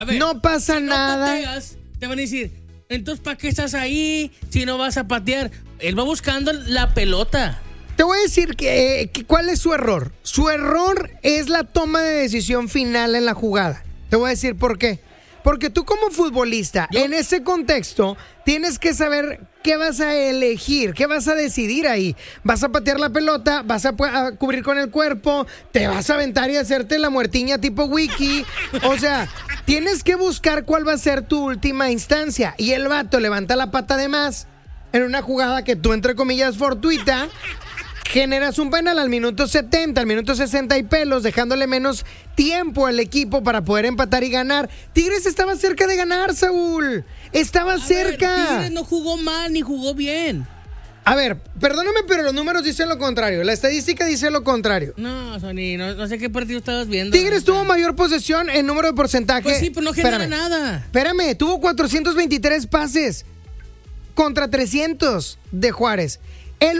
ver, no pasa si nada. No pateas, te van a decir, entonces ¿para qué estás ahí si no vas a patear? Él va buscando la pelota. Te voy a decir cuál es su error. Su error es la toma de decisión final en la jugada. Te voy a decir por qué. Porque tú como futbolista, en ese contexto, tienes que saber qué vas a elegir, qué vas a decidir ahí. ¿Vas a patear la pelota? ¿Vas a cubrir con el cuerpo? ¿Te vas a aventar y hacerte la muertiña tipo Wiki? O sea, tienes que buscar cuál va a ser tu última instancia. Y el vato levanta la pata de más en una jugada que tú, entre comillas, fortuita. Generas un penal al minuto 70, al minuto 60 y pelos, dejándole menos tiempo al equipo para poder empatar y ganar. Tigres estaba cerca de ganar, Saúl. Estaba cerca. Tigres no jugó mal ni jugó bien. A ver, perdóname, pero los números dicen lo contrario. La estadística dice lo contrario. No, Sony, no sé qué partido estabas viendo. Tigres tuvo mayor posesión en número de porcentaje. Pues sí, pero no genera nada. Espérame, tuvo 423 pases contra 300 de Juárez. El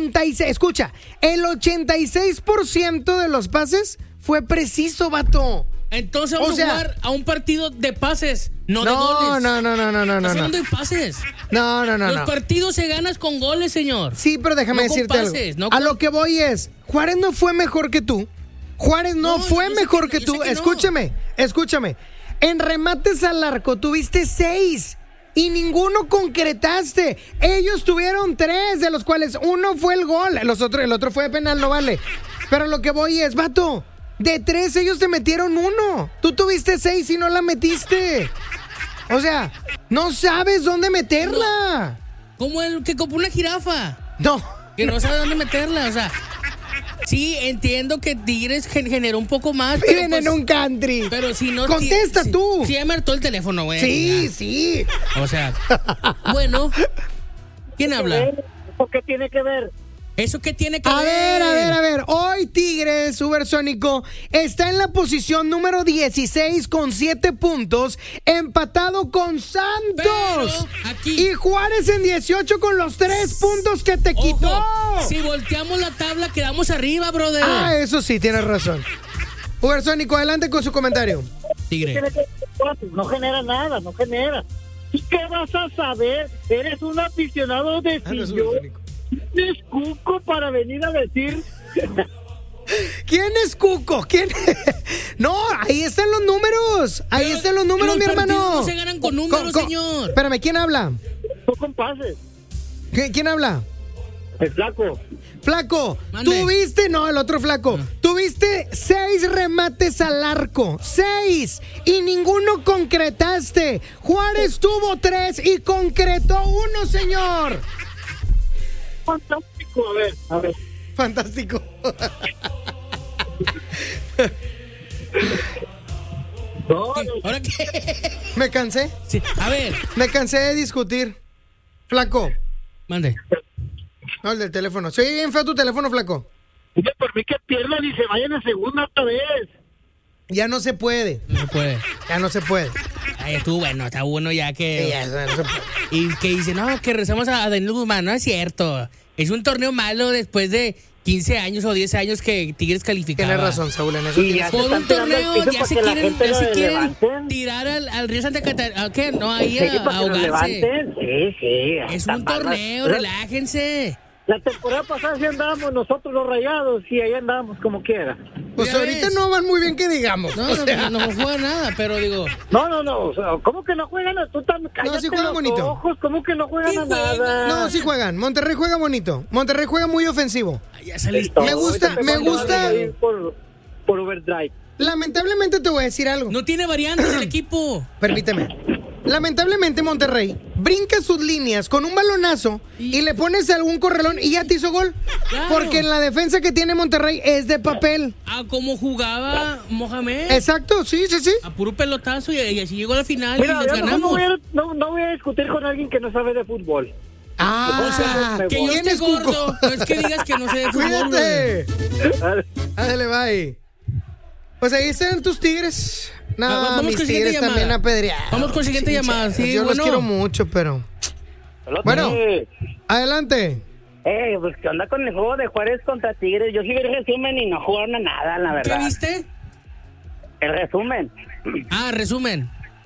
86% de los pases fue preciso, vato. Entonces vamos a jugar a un partido de pases, no de goles. No. Estás hablando de pases. No. Los partidos se ganan con goles, señor. Sí, pero déjame decirte algo. A lo que voy es, Juárez no fue mejor que tú. Juárez no fue mejor que tú. Escúchame. En remates al arco tuviste 6. Y ninguno concretaste. Ellos tuvieron 3, de los cuales uno fue el gol. El otro fue penal, no vale. Pero lo que voy es, vato, de 3 ellos te metieron 1. Tú tuviste 6 y no la metiste. O sea, no sabes dónde meterla. Como el que compró una jirafa. No. Que no sabe dónde meterla, o sea. Sí, entiendo que Tigres generó un poco más. Viven en un country. Pero si no... Contesta tú. Sí, ya me hartó el teléfono, güey. Sí. O sea, bueno. ¿Quién habla? ¿Eso qué tiene que ver? ¿Eso qué tiene que ver? A ver. Hoy Tigres, Supersónico, está en la posición número 16 con 7 puntos, empatado con Santos. Y Juárez en 18 con los 3 puntos que te quitó. Si volteamos la tabla, quedamos arriba, brother. Eso sí, tienes razón. Supersónico, adelante con su comentario. Tigre. No genera nada, no genera. ¿Y qué vas a saber? Eres un aficionado de sillón. ¿Quién es Cuco para venir a decir? ¿Quién es Cuco? ¿Quién? No, ahí están los números. Ahí están los números, mi hermano. No se ganan con números, señor. Espérame, ¿quién habla? No con pases. ¿Quién habla? El Flaco. Flaco, Mande. tuviste, no, el otro Flaco, tuviste 6 remates al arco, 6, y ninguno concretaste. Juárez tuvo 3 y concretó 1, señor. Fantástico, a ver. Fantástico. ¿Ahora qué? ¿Me cansé? Sí, a ver. Me cansé de discutir. Flaco. Mande. No, el del teléfono. Soy bien feo tu teléfono, Flaco. Oye, por mí que pierdan y se vayan a segunda otra vez. Ya no se puede. No se puede. Ya no se puede. Ay, estuvo bueno, está bueno ya que... Sí, ya no se puede. Y que dice, no, que rezamos a Daniel Guzmán. No es cierto. Es un torneo malo después de 15 años o 10 años que Tigres calificaba. Tienes razón, Saúl, en eso tienes Por un torneo ya se quieren levanten. tirar al río Santa Catarina. ¿Qué? No, ahí Sí, a para que nos ahogarse. levanten. Sí. Es un torneo, relájense. La temporada pasada sí andábamos nosotros los Rayados y ahí andábamos como quiera. Pues Ya ahorita ves. no van muy bien que digamos. No, O sea, no juega nada, pero digo... No, o sea, ¿cómo que no juegan? Tú también cállate sí juegan los bonito. ojos, ¿cómo que no juegan Sí a juegan. nada? No, sí juegan. Monterrey juega bonito. Monterrey juega muy ofensivo. Ya saliste. Me gusta. Por overdrive. Lamentablemente te voy a decir algo. No tiene variantes el equipo. Permíteme. Lamentablemente Monterrey brinca sus líneas con un balonazo y le pones algún correlón y ya te hizo gol. Claro. Porque la defensa que tiene Monterrey es de papel. Como jugaba Mohamed. Exacto, sí. A puro pelotazo y así llegó a la final Mira, y les yo mejor ganamos. no voy a discutir con alguien que no sabe de fútbol. Que yo ¿quién esté es Cuco? gordo. No es que digas que no sé de fútbol. Cuídate. brother. Ándale, bye. Pues ahí están tus Tigres. No, Vamos mis con la siguiente Tigres también llamada. apedreados. Vamos con la siguiente llamada. Sí, yo bueno. los quiero mucho, pero... Bueno, adelante. Pues que onda con el juego de Juárez contra Tigres. Yo sí vi el resumen y no jugaron a nada, la verdad. ¿Qué viste? El resumen. Resumen.